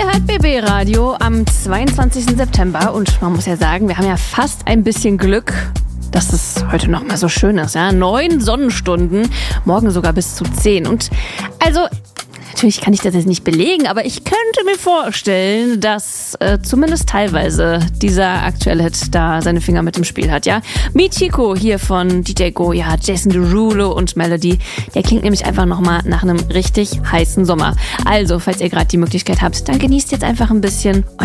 Ihr hört BB Radio am 22. September und man muss ja sagen, wir haben ja fast ein bisschen Glück, dass es heute noch mal so schön ist. Ja? 9 Sonnenstunden, morgen sogar bis zu 10. Und also, natürlich kann ich das jetzt nicht belegen, aber ich könnte mir vorstellen, dass zumindest teilweise dieser aktuelle Hit da seine Finger mit im Spiel hat. Ja? Michiko hier von DJ Go, ja, Jason Derulo und Melody, der klingt nämlich einfach nochmal nach einem richtig heißen Sommer. Also, falls ihr gerade die Möglichkeit habt, dann genießt jetzt einfach ein bisschen